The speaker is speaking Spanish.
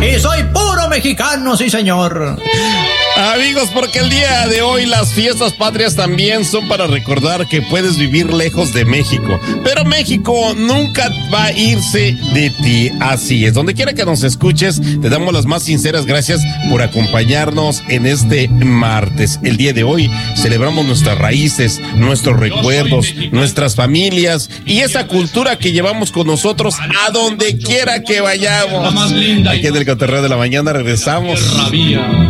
y soy puro mexicano, sí señor. Amigos, porque el día de hoy las fiestas patrias también son para recordar que puedes vivir lejos de México, pero México nunca va a irse de ti. Así es, donde quiera que nos escuches, te damos las más sinceras gracias por acompañarnos en este martes. El día de hoy celebramos nuestras raíces, nuestros recuerdos, nuestras familias y esa cultura que llevamos con nosotros a donde quiera que vayamos. Aquí en el Cotorreo de la Mañana regresamos.